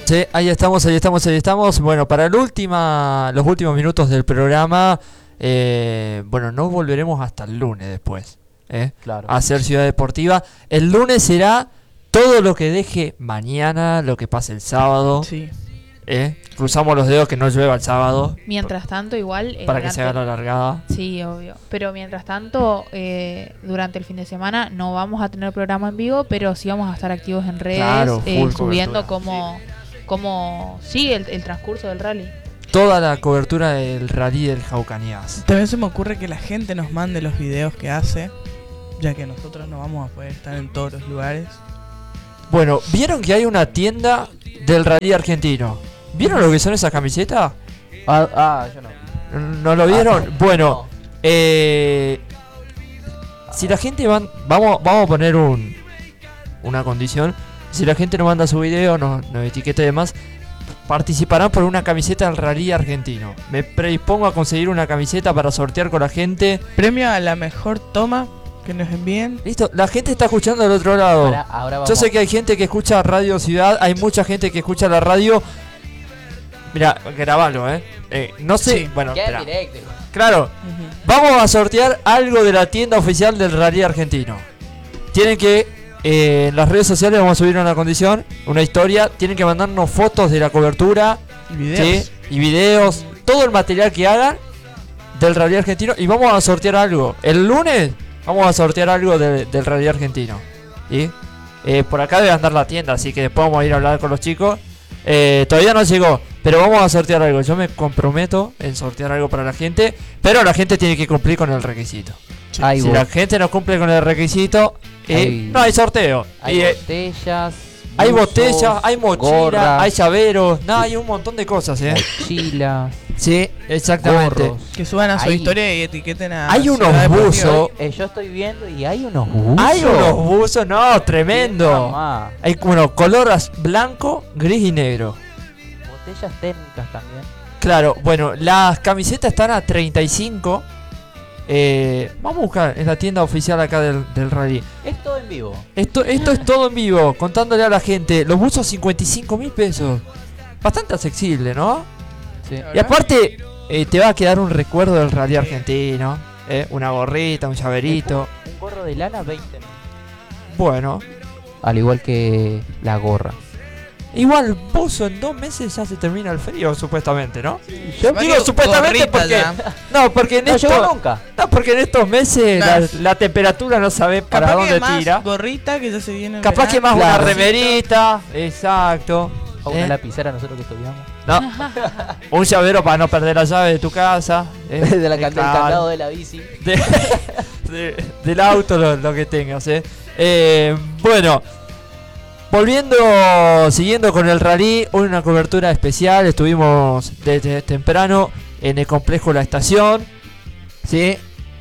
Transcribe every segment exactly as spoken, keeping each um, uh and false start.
Sí, ahí estamos, ahí estamos, ahí estamos. Bueno, para el última, los últimos minutos del programa, eh, bueno, no volveremos hasta el lunes después, ¿eh? Claro. A hacer Ciudad Deportiva. El lunes será todo lo que deje mañana, lo que pase el sábado. Sí. ¿Eh? Cruzamos los dedos que no llueva el sábado. Mientras tanto, igual... eh, Para que se haga durante- la largada. Sí, obvio. Pero mientras tanto, eh, durante el fin de semana no vamos a tener programa en vivo, pero sí vamos a estar activos en redes, Claro, eh, full subiendo cobertura. cómo, cómo sigue el, el transcurso del rally. Toda la cobertura del rally del Jaucanías. También se me ocurre que la gente nos mande los videos que hace, ya que nosotros no vamos a poder estar en todos los lugares. Bueno, ¿vieron que hay una tienda del rally argentino? ¿Vieron lo que son esas camisetas? Ah, ah, yo no. ¿No lo vieron? Ah, bueno, no. eh, si la gente van, vamos, vamos a poner un una condición. Si la gente nos manda su video, nos, nos etiqueta y demás, participarán por una camiseta del rally argentino. Me predispongo a conseguir una camiseta para sortear con la gente. Premio a la mejor toma que nos envíen. Listo, la gente está escuchando del otro lado. Ahora, ahora vamos. Yo sé que hay gente que escucha Radio Ciudad, hay mucha gente que escucha la radio. Mira, grabalo, eh. eh no sé, Sí. bueno, Ya en espera. directo. Claro, Ujú. vamos a sortear algo de la tienda oficial del rally argentino. Tienen que, eh, en las redes sociales vamos a subir una condición, una historia. Tienen que mandarnos fotos de la cobertura, Y videos. ¿sí? Y videos, todo el material que hagan del rally argentino. Y vamos a sortear algo. El lunes vamos a sortear algo de- del rally argentino. ¿Sí? Eh, por acá debe andar la tienda, así que después vamos a ir a hablar con los chicos. Eh, todavía no llegó, pero vamos a sortear algo. Yo me comprometo en sortear algo para la gente, pero la gente tiene que cumplir con el requisito. Sí. Hay, Si bo- la gente no cumple con el requisito, eh, Hay- no hay sorteo. hay Y, eh, botellas. hay buzos, botellas, hay mochilas, gorras, hay llaveros, no, hay un montón de cosas, ¿eh? mochilas, Sí, exactamente. gorros. Que suban a su Hay- historia y etiqueten a Hay unos Ciudad Deportiva. buzos. Eh, yo estoy viendo y hay unos buzos. Hay unos buzos, no, tremendo. Mamá. Hay, bueno, color az- blanco, gris y negro. Botellas térmicas también. Claro, bueno, las camisetas están a treinta y cinco. Eh, vamos a buscar en la tienda oficial acá del, del rally. Es todo en vivo. Esto, esto es todo en vivo, contándole a la gente. Los buzos cincuenta y cinco mil pesos. Bastante accesible, ¿no? Sí. Y aparte, eh, te va a quedar un recuerdo del rally argentino. ¿eh? Una gorrita, un llaverito. Un gorro de lana, veinte. Bueno, Al igual que la gorra. igual buzo en dos meses ya se termina el frío, supuestamente, ¿no? Yo Digo supuestamente porque... No, porque en No llegó esto... nunca. No, porque en estos meses la, Más. la temperatura no sabe para Capaz dónde que más tira. gorrita que ya se viene el Capaz que más verano. una Claro. remerita. Exacto. O una ¿eh? lapicera nosotros que estudiamos. No. Un llavero para no perder la llave de tu casa. ¿eh? de la Eh, can- del claro. candado de la bici. De- de- del auto, lo, lo que tengas. ¿eh? Eh, bueno. Volviendo, siguiendo con el rally, hoy una cobertura especial. Estuvimos desde temprano en el complejo La Estación, ¿sí?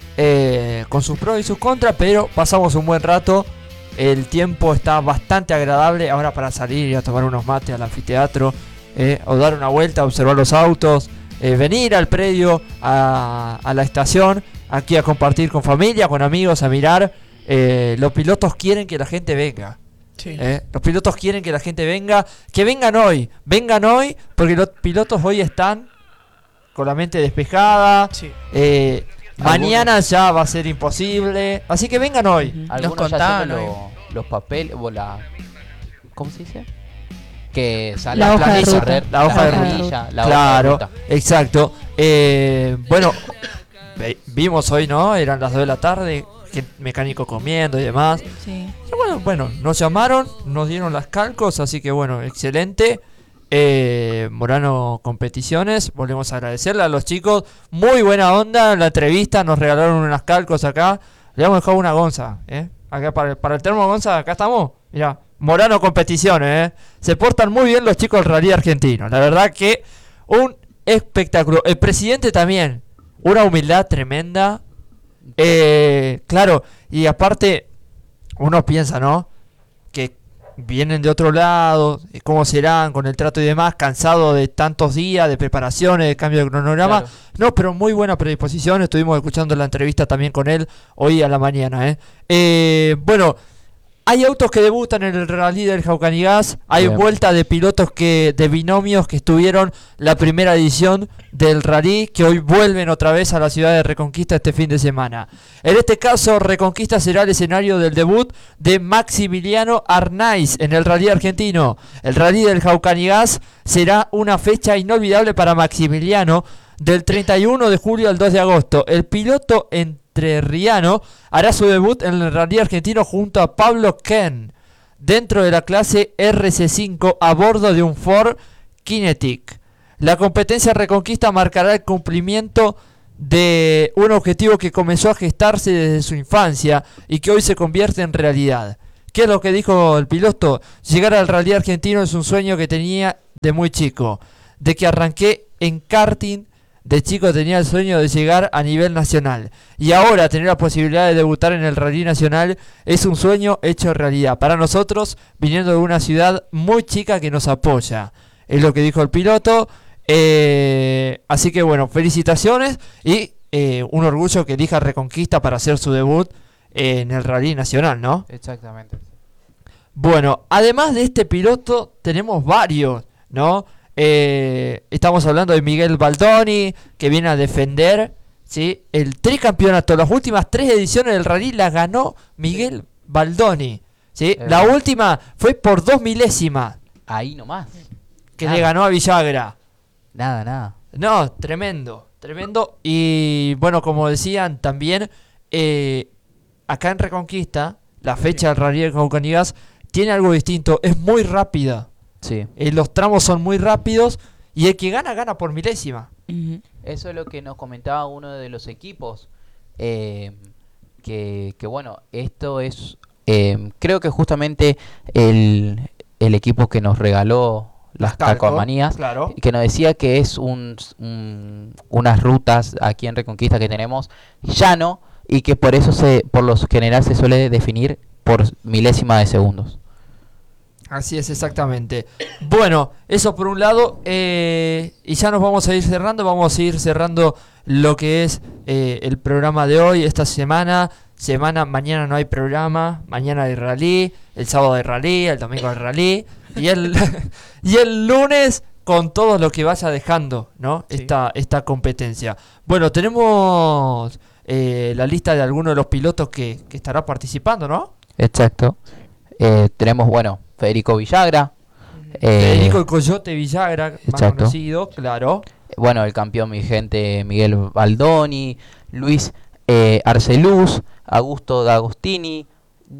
Eh, con sus pros y sus contras, pero pasamos un buen rato. El tiempo está bastante agradable ahora para salir y a tomar unos mates al anfiteatro, eh, o dar una vuelta, observar los autos, eh, venir al predio, a, a la estación, aquí a compartir con familia, con amigos, a mirar. Eh, los pilotos quieren que la gente venga. Sí. ¿eh? Los pilotos quieren que la gente venga, que vengan hoy, vengan hoy, porque los pilotos hoy están con la mente despejada. Sí. eh, Algunos- mañana ya va a ser imposible, así que vengan hoy. Ujú. Nos Algunos ya contaban hacen hoy. lo- los papeles o la... ¿Cómo se dice? Que sale La hoja de planilla, ruta. re- La hoja de planilla, la hoja de Claro, ruta. exacto. Eh, bueno, ve- vimos hoy, ¿no? Eran las dos de la tarde, gente- mecánico comiendo y demás. Sí. Y bueno, bueno, nos llamaron, nos dieron las calcos, así que bueno, excelente. Eh, Morano Competiciones, volvemos a agradecerle a los chicos. Muy buena onda en la entrevista, nos regalaron unas calcos acá. Le hemos dejado una gonza, ¿eh? Acá para, para el termo gonza, acá estamos. Mirá, Morano Competiciones, ¿eh? Se portan muy bien los chicos del rally argentino. La verdad que un espectáculo. El presidente también, una humildad tremenda. Eh, claro, y aparte, uno piensa, ¿no? Que vienen de otro lado, eh, cómo serán con el trato y demás, cansado de tantos días de preparaciones, de cambio de cronograma. Claro. No, pero muy buena predisposición. Estuvimos escuchando la entrevista también con él hoy a la mañana. ¿eh? Eh, bueno, hay autos que debutan en el rally del Jaucanigas, hay Bien. vuelta de pilotos que de binomios que estuvieron la primera edición del rally, que hoy vuelven otra vez a la ciudad de Reconquista este fin de semana. En este caso, Reconquista será el escenario del debut de Maximiliano Arnaiz en el rally argentino. El rally del Jaucanigas será una fecha inolvidable para Maximiliano, del treinta y uno de julio al dos de agosto. El piloto entrerriano hará su debut en el rally argentino junto a Pablo Ken, dentro de la clase R C cinco a bordo de un Ford Kinetic. La competencia Reconquista marcará el cumplimiento de un objetivo que comenzó a gestarse desde su infancia y que hoy se convierte en realidad. ¿Qué es lo que dijo el piloto? Llegar al rally argentino es un sueño que tenía de muy chico. De que arranqué en karting, de chico tenía el sueño de llegar a nivel nacional. Y ahora tener la posibilidad de debutar en el rally nacional es un sueño hecho realidad. Para nosotros, viniendo de una ciudad muy chica que nos apoya. Es lo que dijo el piloto. Eh, así que bueno, felicitaciones y eh, un orgullo que elija Reconquista para hacer su debut eh, en el rally nacional, ¿no? Exactamente. Bueno, además de este piloto tenemos varios, ¿no? Eh, estamos hablando de Miguel Baldoni, que viene a defender, ¿sí?, el tricampeonato. Las últimas tres ediciones del rally las ganó Miguel Baldoni, ¿sí? Eh. La última fue por dos milésimas Ahí nomás. que Nada. le ganó a Villagra. Nada, nada. No, tremendo, tremendo. Y bueno, como decían también, eh, acá en Reconquista, la fecha del rally de Jaucanigas tiene algo distinto, es muy rápida. Sí. Eh, los tramos son muy rápidos y el que gana, gana por milésima. Ujú. Eso es lo que nos comentaba uno de los equipos. eh, que, que bueno, esto es... eh, creo que justamente el, el equipo que nos regaló las Calco, calcomanías, claro. que nos decía que es un, un- unas rutas aquí en Reconquista que tenemos llano y que por eso se por lo general se suele definir por milésima de segundos. Así es, exactamente. Bueno, eso por un lado. eh, y ya nos vamos a ir cerrando. Vamos a ir cerrando lo que es eh, el programa de hoy, esta semana. Semana, mañana no hay programa. Mañana hay rally. El sábado hay rally. El domingo hay rally. Y el, y el lunes con todo lo que vaya dejando, ¿no? Sí. Esta, esta competencia. Bueno, tenemos eh, la lista de algunos de los pilotos que, que estará participando, ¿no? Exacto. Eh, tenemos, bueno, Federico Villagra. eh, Federico el Coyote Villagra, más exacto. conocido, claro. bueno, el campeón vigente Miguel Baldoni, Luis eh, Arceluz, Augusto D'Agostini,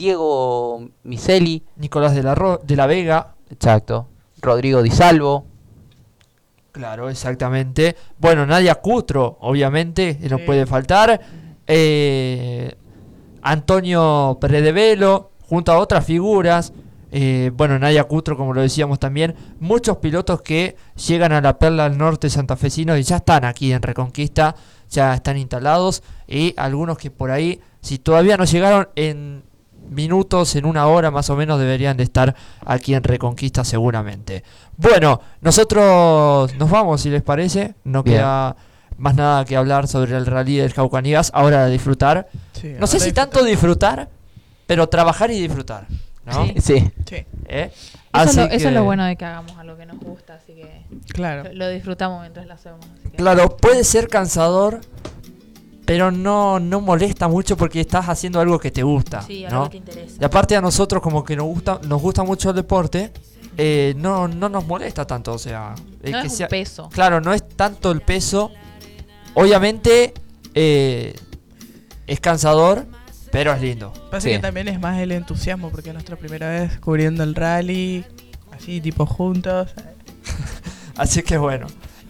Diego Miseli, Nicolás de la, Ro- de la Vega, exacto, Rodrigo Di Salvo, claro, exactamente. Bueno, Nadia Cutro, obviamente, no Sí. puede faltar. Eh, Antonio Predevelo, junto a otras figuras. Eh, bueno, Nadia Cutro, como lo decíamos también. Muchos pilotos que llegan a la Perla del Norte santafesino y ya están aquí en Reconquista, ya están instalados. Y algunos que por ahí, si todavía no llegaron, en minutos, en una hora más o menos, deberían de estar aquí en Reconquista seguramente. Bueno, nosotros nos vamos, si les parece. No Bien. queda más nada que hablar sobre el rally del Jaucanigas. Ahora de disfrutar. Sí, No sé ahora si tanto disfrutar, pero trabajar y disfrutar, ¿no? Sí. sí, Sí, ¿Eh? Eso, Así es lo, eso es que- lo bueno de que hagamos algo que nos gusta, así que claro. lo, lo disfrutamos mientras lo hacemos. así que- Claro, puede ser cansador, pero no, no molesta mucho porque estás haciendo algo que te gusta, Sí, algo ¿no? que te interesa. Y aparte a nosotros como que nos gusta, nos gusta mucho el deporte, eh, no, no nos molesta tanto, o sea, eh, No que es sea- un peso. claro, no es tanto el peso. Obviamente eh, es cansador, pero es lindo. Pasa Sí. que también es más el entusiasmo porque es nuestra primera vez cubriendo el rally, así tipo juntos. Así que bueno.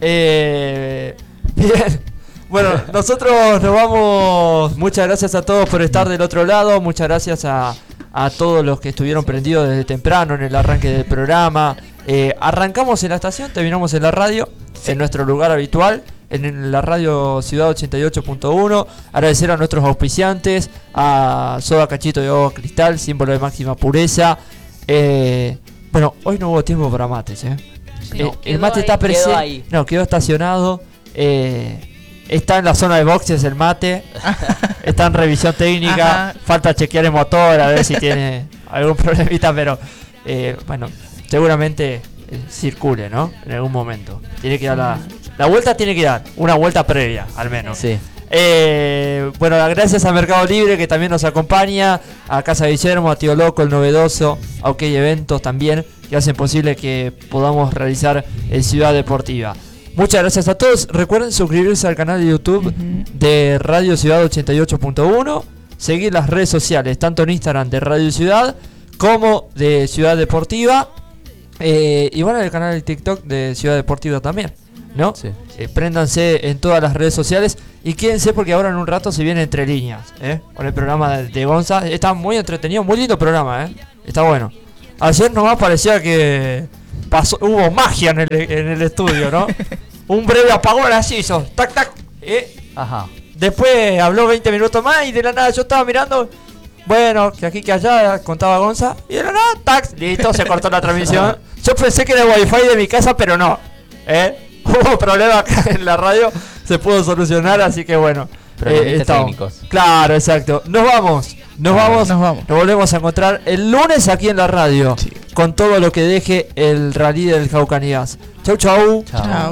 Eh, bien. Bueno, nosotros nos vamos. Muchas gracias a todos por estar del otro lado. Muchas gracias a, a todos los que estuvieron prendidos desde temprano en el arranque del programa. Eh, arrancamos en la estación, terminamos en la radio, en nuestro lugar habitual, en la radio Ciudad ochenta y ocho punto uno. Agradecer a nuestros auspiciantes, a Soda Cachito de Agua Cristal, símbolo de máxima pureza. Eh, bueno, hoy no hubo tiempo para mates, ¿eh? Sí. Eh, No, el quedó mate ahí, está quedó presente. ahí. No, quedó estacionado. eh, está en la zona de boxes el mate. Está en revisión técnica. Ajá. Falta chequear el motor a ver si tiene algún problemita, pero eh, bueno, seguramente eh, circule, ¿no? En algún momento. Tiene que dar la, la vuelta, tiene que dar una vuelta previa, al menos. Sí. Eh, bueno, gracias a Mercado Libre que también nos acompaña, a Casa Guillermo, a Tío Loco, el Novedoso, a OK Eventos también, que hacen posible que podamos realizar en Ciudad Deportiva. Muchas gracias a todos. Recuerden suscribirse al canal de YouTube Ujú. de Radio Ciudad ochenta y ocho punto uno, seguir las redes sociales, tanto en Instagram de Radio Ciudad como de Ciudad Deportiva, eh, y bueno, el canal de TikTok de Ciudad Deportiva también, ¿no? Sí. Eh, préndanse en todas las redes sociales y quédense porque ahora en un rato se viene Entre Líneas, ¿eh? Con el programa de, de Gonza. Está muy entretenido, muy lindo programa, ¿eh? Está bueno. Ayer nomás parecía que pasó, hubo magia en el, en el estudio, ¿no? Un breve apagón así hizo, tac, tac. ¿eh? Ajá. Después habló veinte minutos más y de la nada yo estaba mirando. Bueno, que aquí que allá contaba Gonza. Y de la nada, tac, listo, se cortó la transmisión. Yo pensé que era el wifi de mi casa, pero no. ¿eh? Hubo problema acá en la radio, se pudo solucionar, así que bueno. Problemitas estamos. técnicos. Claro, exacto. Nos vamos, nos Ah, vamos, nos vamos. nos volvemos a encontrar el lunes aquí en la radio. Sí. Con todo lo que deje el rally del Jaucanías. Chau, chau. Chao. Chao.